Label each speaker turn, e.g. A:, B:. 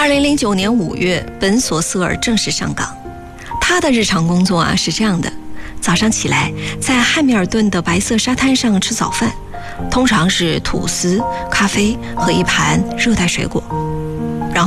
A: 2009年5月，本索瑟尔正式上岗。他的日常工作是这样的：早上起来，在汉密尔顿的白色沙滩上吃早饭，通常是吐司、咖啡和一盘热带水果。